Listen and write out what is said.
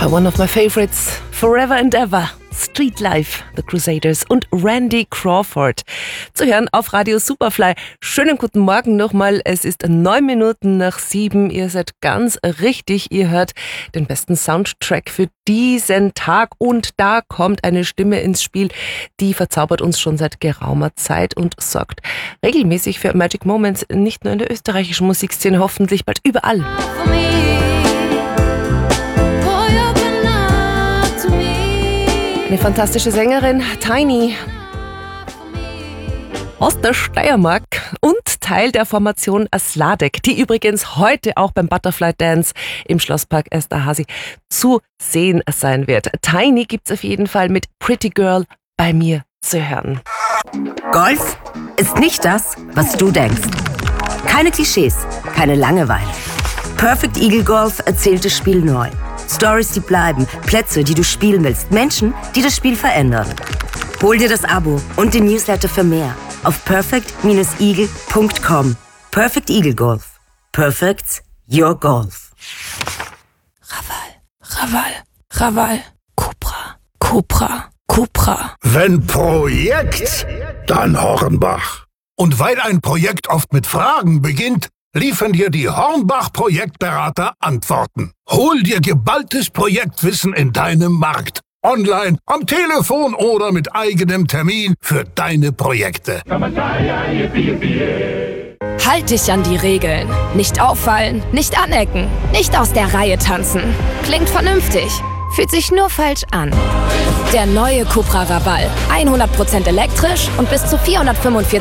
One of my favorites, Forever and Ever, Street Life, The Crusaders und Randy Crawford. Zu hören auf Radio Superfly. Schönen guten Morgen nochmal. Es ist 9 Minuten nach 7. Ihr seid ganz richtig. Ihr hört den besten Soundtrack für diesen Tag. Und da kommt eine Stimme ins Spiel, die verzaubert uns schon seit geraumer Zeit und sorgt regelmäßig für Magic Moments, nicht nur in der österreichischen Musikszene, hoffentlich bald überall. Eine fantastische Sängerin, Tiny, aus der Steiermark und Teil der Formation Sladek, die übrigens heute auch beim Butterfly Dance im Schlosspark Esterházy zu sehen sein wird. Tiny gibt's auf jeden Fall mit Pretty Girl bei mir zu hören. Golf ist nicht das, was du denkst. Keine Klischees, keine Langeweile. Perfect Eagle Golf erzählt das Spiel neu. Stories, die bleiben, Plätze, die du spielen willst, Menschen, die das Spiel verändern. Hol dir das Abo und den Newsletter für mehr auf perfect-eagle.com. Perfect Eagle Golf. Perfect's your golf. Raval. Cupra. Wenn Projekt, dann Hornbach. Und weil ein Projekt oft mit Fragen beginnt, liefern dir die Hornbach-Projektberater Antworten. Hol dir geballtes Projektwissen in deinem Markt. Online, am Telefon oder mit eigenem Termin für deine Projekte. Halt dich an die Regeln. Nicht auffallen, nicht anecken, nicht aus der Reihe tanzen. Klingt vernünftig, fühlt sich nur falsch an. Der neue Cupra Raval. 100% elektrisch und bis zu 445